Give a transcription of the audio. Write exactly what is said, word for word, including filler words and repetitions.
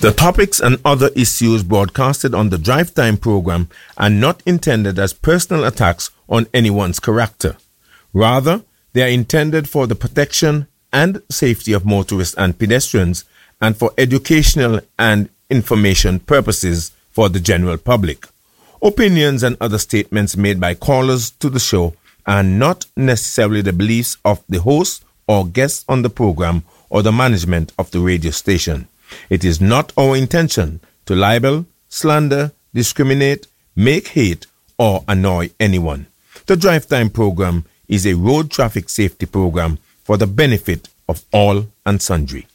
The topics and other issues broadcasted on the Drive Time program are not intended as personal attacks on anyone's character. Rather, they are intended for the protection and safety of motorists and pedestrians and for educational and information purposes for the general public. Opinions and other statements made by callers to the show are not necessarily the beliefs of the host or guests on the program or the management of the radio station. It is not our intention to libel, slander, discriminate, make hate, or annoy anyone. The Drive Time program is a road traffic safety program for the benefit of all and sundry.